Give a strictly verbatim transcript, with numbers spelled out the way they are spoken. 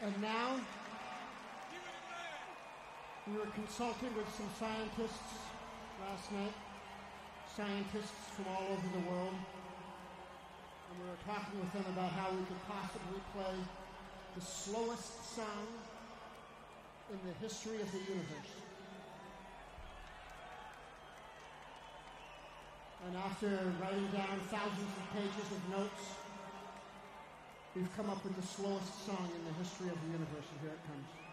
And now, we were consulting with some scientists last night, scientists from all over the world, and we were talking with them about how we could possibly play the slowest song in the history of the universe. And after writing down thousands of pages of notes, we've come up with the slowest song in the history of the universe, and here it comes.